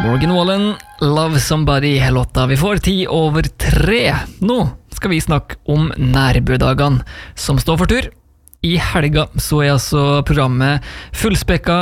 Morgan Wallen, Love Somebody, låta vi får 2:10. Nå skal vi snakke om nærbødagene som står for tur. I helga så altså programmet fullspekka